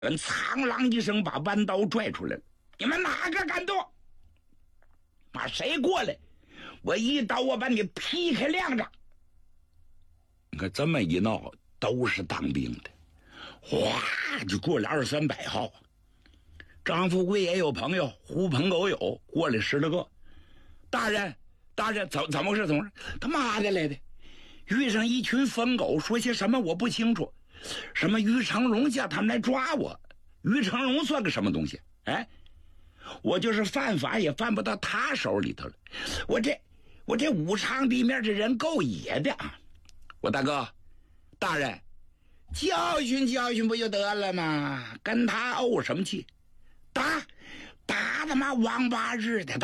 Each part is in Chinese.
苍啷一声把弯刀拽出来了。你们哪个敢动？把谁过来？我一刀我把你劈开两掌。你看这么一闹，都是当兵的，哗就过来200-300号。张富贵也有朋友，狐朋狗友过来10来个。大人，怎么回事？他妈的来的！遇上一群疯狗，说些什么我不清楚。什么于成荣叫他们来抓我？于成荣算个什么东西？哎，我就是犯法也犯不到他手里头了。我这武昌地面这人够野的啊！我大哥，大人，教训不就得了吗？跟他怄什么气？打他妈王八日的打！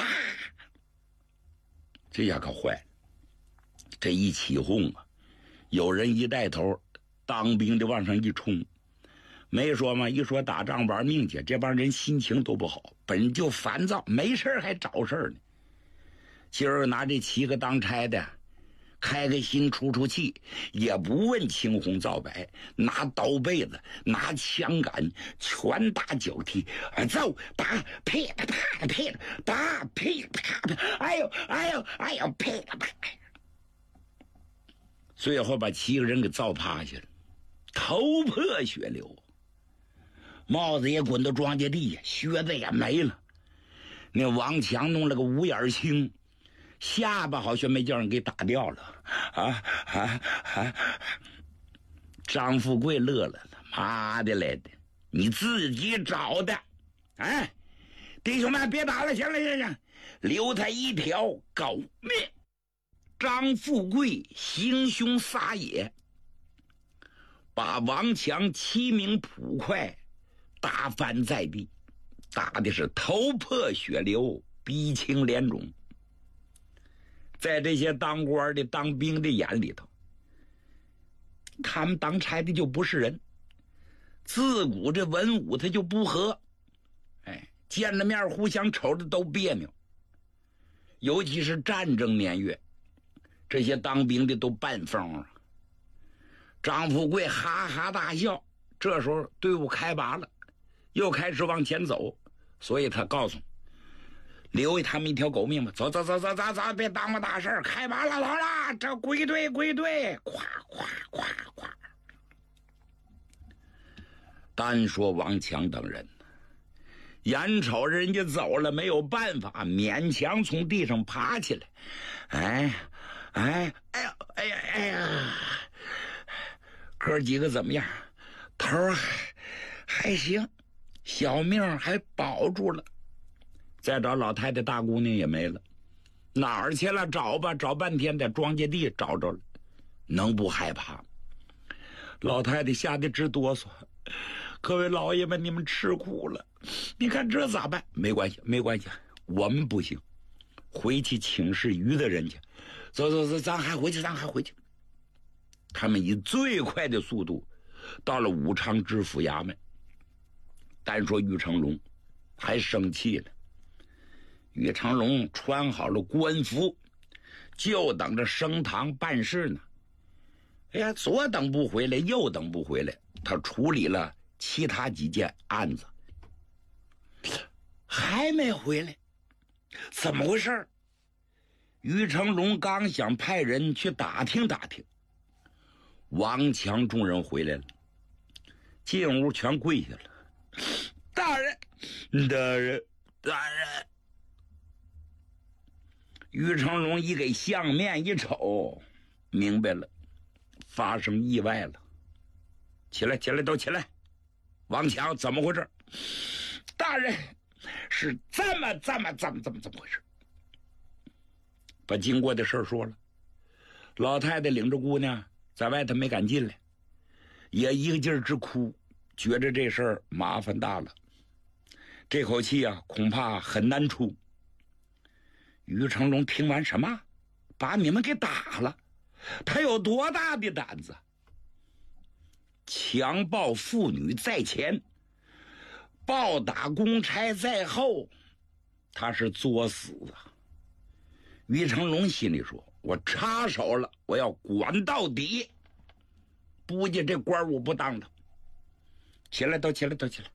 这下可坏了，这一起哄啊，有人一带头，当兵的往上一冲。没说嘛，一说打仗玩命去，这帮人心情都不好，本就烦躁，没事还找事呢。今儿拿这7个当差的开个心出气，也不问青红皂白，拿刀背子拿枪杆拳打脚踢，揍打噼里啪啦噼里打噼里啪啦，哎呦噼里啪啦，最后把7个人给揍趴下了，头破血流，帽子也滚到庄稼地下，靴子也没了。那王强弄了个5眼青，下巴好像没叫人给打掉了张富贵乐了，妈的来的，你自己找的！哎，弟兄们别打了，行了，留他一条狗命。张富贵行凶撒野，把王强7名捕快打翻在地，打的是头破血流，鼻青脸肿。在这些当官的当兵的眼里头，他们当差的就不是人，自古这文武他就不和，见了面互相瞅着都别扭。尤其是战争年月，这些当兵的都半疯了。张富贵哈哈大笑，这时候队伍开拔了，又开始往前走，所以他告诉留他们一条狗命吧，走，别耽误大事，开拔了，好了，这归队，咵。单说王强等人，眼瞅人家走了，没有办法，勉强从地上爬起来。哎呀，哥几个怎么样？头还行，小命还保住了。再找老太太大姑娘也没了，哪儿去了？找吧，找半天在庄稼地找着了，能不害怕？老太太吓得直哆嗦。各位老爷们，你们吃苦了，你看这咋办？没关系，我们不行，回去请示于的人家。走，咱还回去。他们以最快的速度到了武昌知府衙门。单说于成龙还生气了。于成龙穿好了官服，就等着升堂办事呢。哎呀，左等不回来，右等不回来，他处理了其他几件案子，还没回来，怎么回事？于成龙刚想派人去打听，王强众人回来了，进屋全跪下了。大人！于成龙一给相面一瞅，明白了，发生意外了。起来，都起来！王强，怎么回事？大人，是这么回事？把经过的事说了。老太太领着姑娘在外头没敢进来，也一个劲儿直哭，觉着这事儿麻烦大了，这口气啊恐怕很难出。于成龙听完，什么？把你们给打了？他有多大的胆子？强暴妇女在前，暴打公差在后，他是作死啊！于成龙心里说，我插手了，我要管到底，不介这官我不当了。 起来，都起来，都起来。